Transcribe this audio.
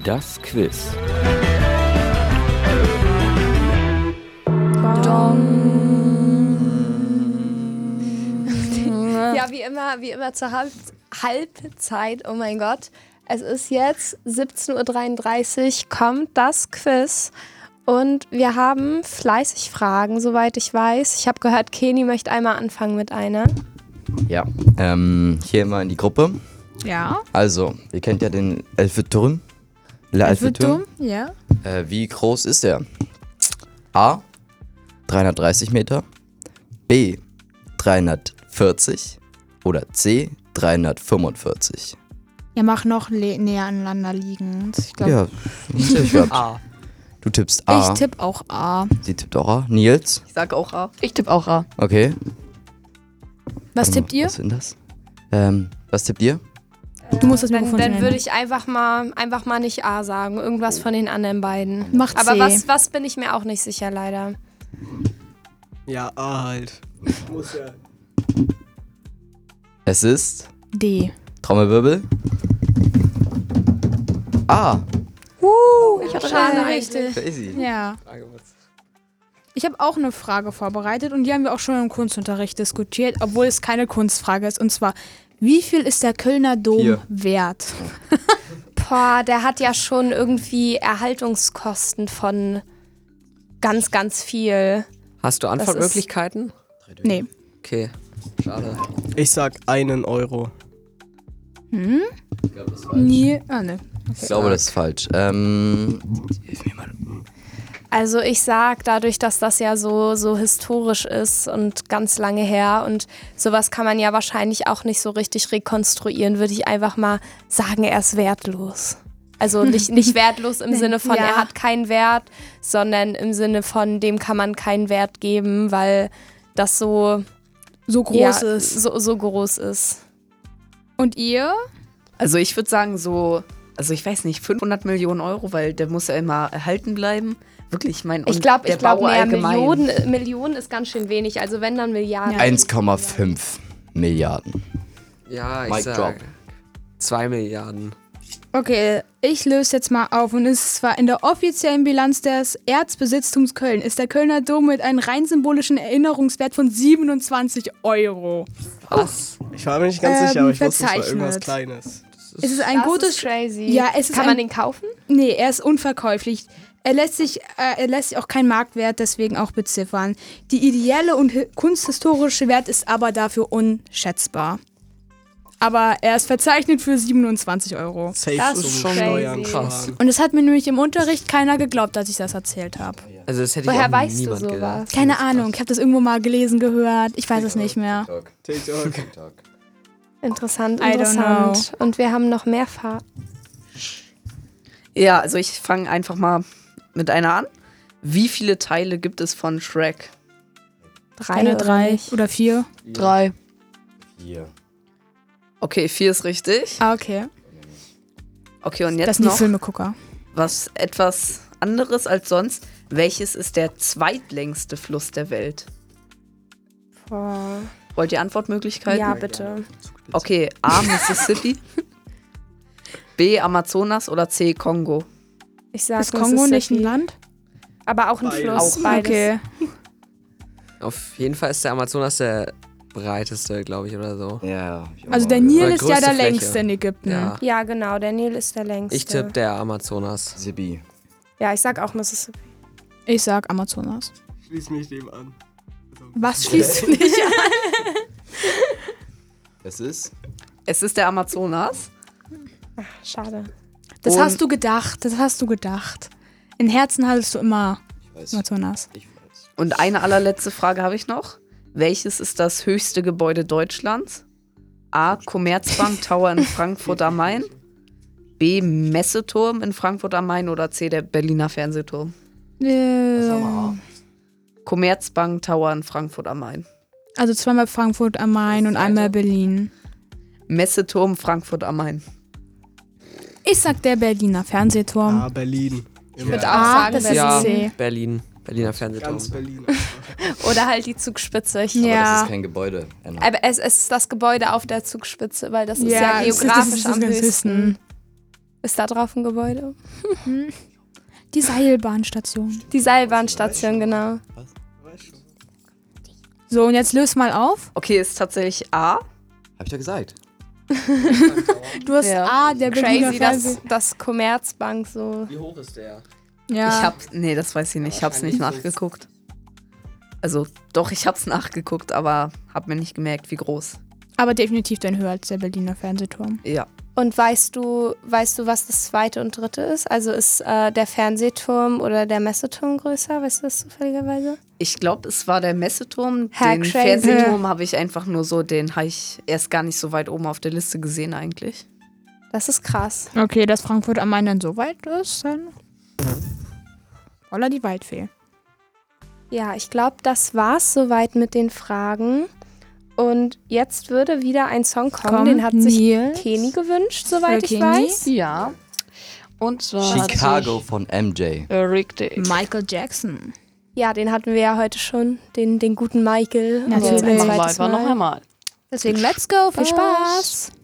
Das Quiz. Ja, wie immer zur Halbzeit. Oh mein Gott. Es ist jetzt 17:33 Uhr, kommt das Quiz. Und wir haben fleißig Fragen, soweit ich weiß. Ich habe gehört, Keni möchte einmal anfangen mit einer. Ja, hier mal in die Gruppe. Ja. Also, ihr kennt ja den Eiffelturm. Eiffelturm, ja. Wie groß ist der? A, 330 Meter, B, 340 oder C, 345? Ja, mach noch näher aneinander liegend. Ich glaub, Ja, ich glaub, A. du tippst A. Ich tippe auch A. Sie tippt auch A. Nils? Ich sag auch A. Ich tippe auch A. Okay. Was Warte tippt mal, ihr? Was sind das? Was tippt ihr? Du musst das Dann Mikrofon nennen. würde ich einfach mal nicht A sagen. Irgendwas von den anderen beiden. Mach C. Aber was bin ich mir auch nicht sicher, leider. Ja, A halt. Muss ja. Es ist D. Trommelwirbel. A. Ich hatte Schade, richtig. Crazy. Ja. Ich habe auch eine Frage vorbereitet und die haben wir auch schon im Kunstunterricht diskutiert, obwohl es keine Kunstfrage ist. Und zwar, wie viel ist der Kölner Dom 4. wert? Boah, der hat ja schon irgendwie Erhaltungskosten von ganz, ganz viel. Hast du Antwortmöglichkeiten? Nee. Okay, schade. Ich sag 1 Euro. Hm? Ich glaube, das ist falsch. Nie. Ah, ne. Ich glaube, das ist falsch. Hilf mir mal. Also ich sag, dadurch, dass das ja so historisch ist und ganz lange her und sowas kann man ja wahrscheinlich auch nicht so richtig rekonstruieren, würde ich einfach mal sagen, er ist wertlos. Also nicht wertlos im Sinne von, Ja. er hat keinen Wert, sondern im Sinne von, dem kann man keinen Wert geben, weil das so groß ist. So groß ist. Und ihr? Also ich würde sagen also ich weiß nicht, 500 Millionen Euro, weil der muss ja immer erhalten bleiben. Wirklich, Ich glaube, Bau mehr allgemein. Millionen ist ganz schön wenig. Also wenn dann Milliarden. Ja. 1,5 Milliarden. Ja, ich Mic sag drop. 2 Milliarden. Okay, ich löse jetzt mal auf und es ist zwar in der offiziellen Bilanz des Erzbesitztums Köln ist der Kölner Dom mit einem rein symbolischen Erinnerungswert von 27 Euro. Was? Ich war mir nicht ganz sicher, aber ich wusste, es war verzeichnet. irgendwas Kleines. Es ist ein Das gutes. ist crazy. Ja, es ist Kann ein- man den kaufen? Nee, er ist unverkäuflich. Er lässt sich auch keinen Marktwert deswegen auch beziffern. Die ideelle und kunsthistorische Wert ist aber dafür unschätzbar. Aber er ist verzeichnet für 27 Euro. Safe Das ist ist schon crazy. Steuern Krass. sparen. Und es hat mir nämlich im Unterricht keiner geglaubt, dass ich das erzählt habe. Also das hätte ich Woher auch weißt du niemand sowas? gedacht. Keine Ahnung, ich habe das irgendwo mal gelesen, gehört. Ich weiß es nicht mehr. TikTok. Interessant, I don't interessant. Und wir haben noch mehr Farben. Ja, also ich fange einfach mal mit einer an. Wie viele Teile gibt es von Shrek? Keine 3 oder 4. 3. 4. Okay, 4 ist richtig. Ah, okay. Okay, und Das jetzt sind die noch Filmegucker. was etwas anderes als sonst. Welches ist der zweitlängste Fluss der Welt? Boah. Wollt ihr Antwortmöglichkeiten? Ja, bitte. Okay, A, Mississippi, B, Amazonas oder C, Kongo? Ich sag Ist Kongo nicht ein Land? Aber auch ein Beides. Fluss. Auch. Beides. Okay. Auf jeden Fall ist der Amazonas der breiteste, glaube ich, oder so. Ja. Also der Nil Oder ist ja der größte Fläche. längste in Ägypten. Ja. Ja, genau. Der Nil ist der längste. Ich tippe der Amazonas. Sibi. Ja, ich sag auch Mississippi. Ich sag Amazonas. Schließ mich dem an. Was schließt du nicht an? Es ist? Es ist der Amazonas. Schade. Das Und- hast du gedacht. Das hast du gedacht. In Herzen hattest du immer Ich weiß. Amazonas. Ich weiß. Und eine allerletzte Frage habe ich noch. Welches ist das höchste Gebäude Deutschlands? A, Commerzbank Tower in Frankfurt am Main. B, Messeturm in Frankfurt am Main oder C, der Berliner Fernsehturm. Commerzbank Tower in Frankfurt am Main. Also zweimal Frankfurt am Main und einmal Berlin. Messeturm Frankfurt am Main. Ich sag der Berliner Fernsehturm. Ah, Berlin. Ich würde Immer. auch Ah, sagen, das ist Ja, C. Berlin. Berliner Fernsehturm. Ganz Berlin. oder halt die Zugspitze. Aber Ja. das ist kein Gebäude. Aber es ist das Gebäude auf der Zugspitze, weil das ist Ja, ja das ist geografisch das am ganz höchsten. Ist da drauf ein Gebäude? Die Seilbahnstation. Die Seilbahnstation, genau. So, und jetzt löst mal auf. Okay, ist tatsächlich A. Hab ich doch gesagt. Du hast Ja. A, der Berliner Crazy, Fernseh. dass Commerzbank so. Wie hoch ist der? Ja. Nee, das weiß ich nicht. Ich hab's nicht nachgeguckt. Also, doch, ich hab's nachgeguckt, aber hab mir nicht gemerkt, wie groß. Aber definitiv dann höher als der Berliner Fernsehturm. Ja. Und weißt du, was das zweite und dritte ist? Also ist der Fernsehturm oder der Messeturm größer? Weißt du das zufälligerweise? Ich glaube, es war der Messeturm. Ha, Den crazy. Fernsehturm habe ich einfach nur so, den habe ich erst gar nicht so weit oben auf der Liste gesehen eigentlich. Das ist krass. Okay, dass Frankfurt am Main dann so weit ist, dann. Holla die Waldfee. Ja, ich glaube, das war's soweit mit den Fragen. Und jetzt würde wieder ein Song kommen, den hat sich Nils. Keni gewünscht, soweit ich Keni. weiß. Ja. Und zwar Chicago von MJ. Richtig. Michael Jackson. Ja, den hatten wir ja heute schon, den guten Michael. Natürlich. Also ein Machen wir zweites Noch Mal. einmal. Deswegen, let's go. Viel Spaß.